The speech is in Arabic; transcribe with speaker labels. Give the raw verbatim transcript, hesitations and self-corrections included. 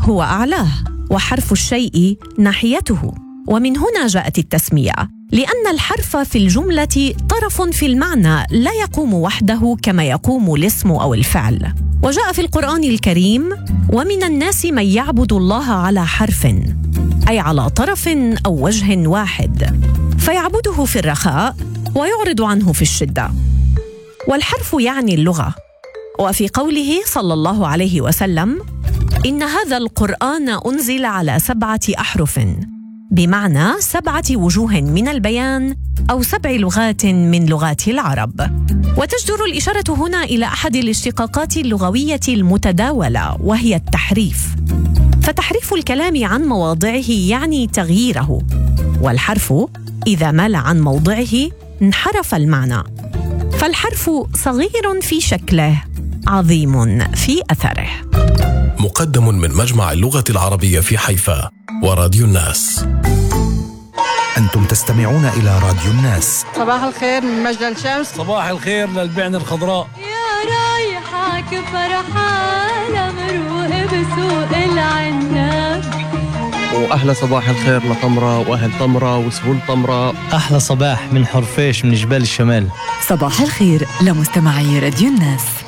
Speaker 1: هو أعلاه، وحرف الشيء ناحيته. ومن هنا جاءت التسمية، لأن الحرف في الجملة طرف في المعنى لا يقوم وحده كما يقوم الاسم أو الفعل. وجاء في القرآن الكريم: ومن الناس من يعبد الله على حرف، أي على طرف أو وجه واحد، فيعبده في الرخاء ويعرض عنه في الشدة. والحرف يعني اللغة. وفي قوله صلى الله عليه وسلم: إن هذا القرآن أنزل على سبعة أحرف، بمعنى سبعة وجوه من البيان أو سبع لغات من لغات العرب. وتجدر الإشارة هنا إلى أحد الاشتقاقات اللغوية المتداولة، وهي التحريف. فتحريف الكلام عن مواضعه يعني تغييره، والحرف إذا مال عن موضعه انحرف المعنى. فالحرف صغير في شكله، عظيم في أثره.
Speaker 2: مقدم من مجمع اللغة العربية في حيفا وراديو الناس.
Speaker 3: أنتم تستمعون إلى راديو الناس.
Speaker 4: صباح الخير من مجد الشمس.
Speaker 5: صباح الخير للبعن الخضراء.
Speaker 6: يا رايحك فرحانة مروق بسوق العناب.
Speaker 7: وأحلى صباح الخير لطمرة وأهل طمرة وسهول طمرة.
Speaker 8: أحلى صباح من حرفيش من جبال الشمال.
Speaker 9: صباح الخير لمستمعي راديو الناس.